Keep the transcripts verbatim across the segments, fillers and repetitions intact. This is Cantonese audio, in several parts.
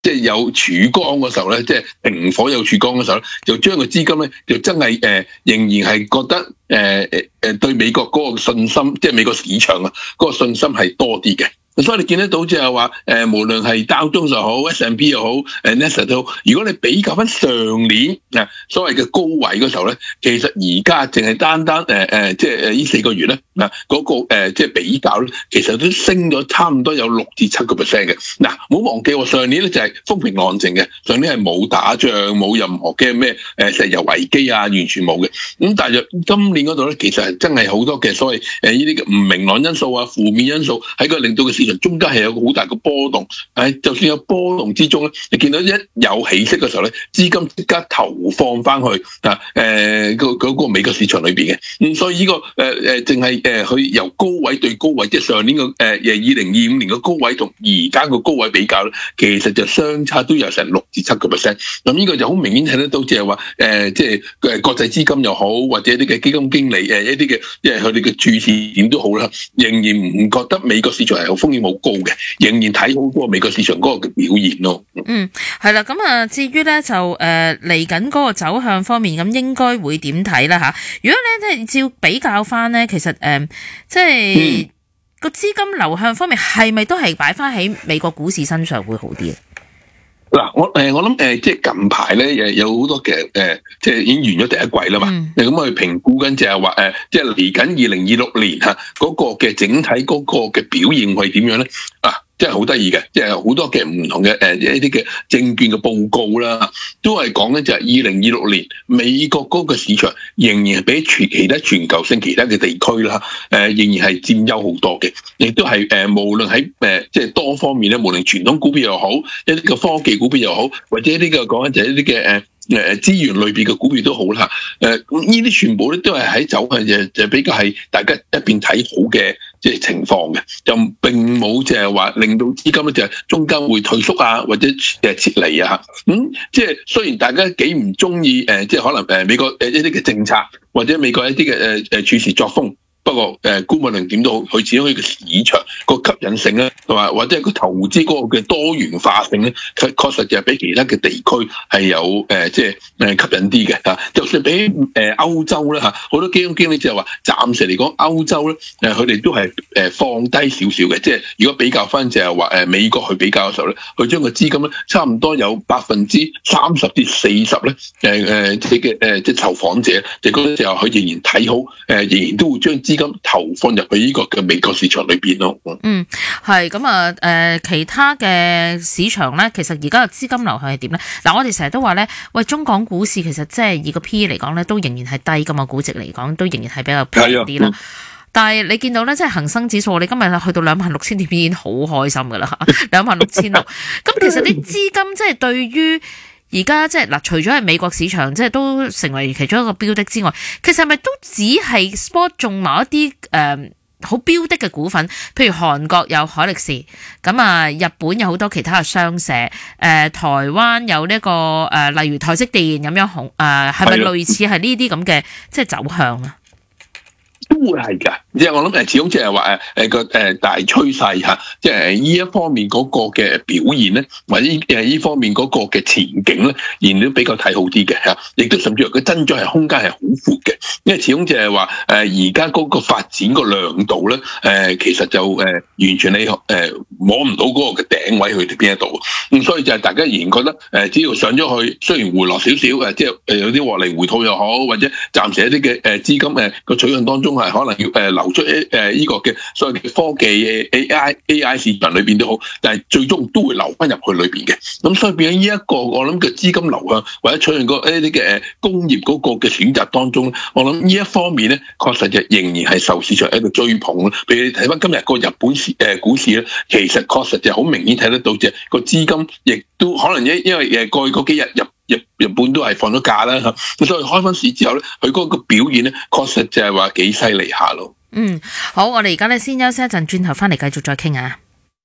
即係有曙光嘅時候咧，即係停火有曙光嘅時候咧，就將個資金咧就真係誒、呃、仍然係覺得誒誒誒對美國嗰個信心，即係美國市場啊嗰個信心係多啲嘅。所以你見得到即係話誒，無論係道瓊又好 S and P 又好，誒 Nasdaq 都好，如果你比較翻上年啊所謂嘅高位嗰時候咧，其實而家淨係單單誒誒，即係誒呢四個月咧嗱嗰個誒即係比較咧，其實都升咗差唔多有六至七個 percent 嘅。嗱，唔好忘記喎，上年咧就係風平浪靜嘅，上年係冇打仗，冇任何嘅咩誒石油危機啊，完全冇嘅。咁但係今年嗰度咧，其實係真係好多嘅所謂誒呢啲嘅唔明朗因素啊、負面因素喺個令到嘅市場中間係有個好大嘅波動，誒，就算有波動之中咧，你見到一有起色嘅時候咧，資金即刻投放翻去啊，誒，個嗰個美國市場裏邊嘅，咁所以呢個誒誒，淨係誒佢由高位對高位，即係上年個誒誒二零二五年嘅高位同而家個高位比較咧，其實就相差都有成六至七個 percent，咁呢個就好明顯睇得到，即係話誒，即係誒國際資金又好，或者啲嘅基金經理誒一啲嘅，即係佢哋嘅注視點都好啦，仍然唔覺得美國市場係有風險好高嘅，仍然睇好嗰個美國市場嗰個嘅表現咯。 嗯，係啦，咁啊，至於咧就誒嚟緊嗰個走向方面，咁應該會點睇啦吓？如果咧即係照比較翻咧，其實誒、呃、即係個資金流向方面係咪都係擺翻喺美國股市身上會好啲啊？ 嗱，我誒我諗誒，即係近排咧誒有好多嘅誒，即係已經完咗第一季啦嘛。咁我哋評估緊就係話誒，即係嚟緊二零二六年嚇嗰個嘅整體嗰個嘅表現係點樣咧？啊！即係好得意嘅，即係好多嘅唔同嘅誒一啲嘅證券嘅報告啦，都係講緊就係二零二六年美國嗰個市場仍然係比全其他全球性其他嘅地區啦，誒仍然係佔優好多嘅，亦都係誒無論喺誒即係多方面咧，無論傳統股票又好，一啲嘅科技股票又好，或者一啲嘅講緊就係一啲嘅誒。誒資源類別嘅股票都好啦，誒咁呢啲全部咧都係喺走向就就比較係大家一邊睇好嘅即係情況嘅，就並冇就係話令到資金咧就係中間會退縮啊，或者誒撤離啊，咁即係雖然大家幾唔中意誒，即係可能誒美國誒一啲嘅政策或者美國一啲嘅誒誒處事作風。不過誒，估無論點都好，佢始終佢個市場個吸引性咧，同埋或者係個投資嗰個嘅多元化性咧，確確實就係比其他嘅地區係有誒，即係誒吸引啲嘅嚇。就算比誒歐洲咧嚇，好多基金經理就係話，暫時嚟講歐洲咧誒，佢哋都係誒放低少少嘅。即係如果比較翻就係話誒美國去比較嘅時候咧，佢將個資金咧差唔多有百分之三十至四十咧誒誒即嘅誒即係受訪者就覺得就係佢仍然睇好誒，仍然都會將資金投放入去呢個嘅美國市場裏邊咯。 嗯，係咁啊，誒、呃，其他嘅市場咧，其實而家嘅資金流向係點咧？嗱，我哋成日都話咧，喂，中港股市其實即係以個 P E 嚟講咧，都仍然係低噶嘛，估值嚟講都仍然係比較平啲啦。嗯、但係你見到咧，即係恒生指數，你今日去到兩萬六千點已經好開心噶啦，兩萬六千六。咁其實啲資金即係對於而家即係嗱，除咗係美國市場，即係都成為其中一個標的之外，其實係咪都只係 spot 中某一啲誒好標的嘅股份？譬如韓國有海力士，咁啊日本有好多其他嘅商社，誒、呃、台灣有呢、這個誒、呃、例如台積電咁樣紅誒，係咪類似係呢啲咁嘅即係走向啊？ 都會係㗎，即係我諗誒，始終即係話誒誒個誒大趨勢嚇，即係呢一方面嗰個嘅表現咧，或者誒呢方面嗰個嘅前景咧，仍然都比較睇好啲嘅嚇，亦都甚至乎個增長係空間係好闊嘅，因為始終就係話誒而家嗰個發展個量度咧，誒其實就誒完全你誒摸唔到嗰個嘅頂位去到邊一度，咁所以就係大家仍然覺得誒只要上咗去，雖然回落少少誒，即係誒有啲獲利回吐又好，或者暫時一啲嘅誒資金誒個取向當中係可能要誒流出誒誒呢個嘅所謂嘅科技 A I A I 市場裏邊都好，但係最終都會流翻入去裏邊嘅。咁所以變咗呢一個我諗嘅資金流向或者取向個一啲嘅誒工業嗰個嘅選擇當中，我諗呢一方面咧，確實就仍然係受市場一個追捧咯。譬如你睇翻今日個日本市誒股市咧，其實確實就好明顯睇得到，就個資金亦都可能因因為誒過去嗰幾日入。日日本都係放咗假啦嚇，咁所以開翻市之後咧，佢嗰個表現咧，確實就係話幾犀利下咯。 嗯，好，我哋而家咧先休息一陣，轉頭翻嚟繼續再傾啊。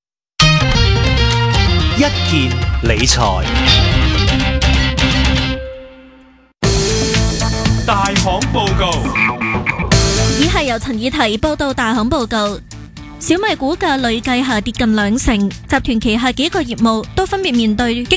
一件理財大行報告， 以下由陳以提報道大行報告。 小米股價累計下跌近兩成，集團旗下幾個業務都分別面對激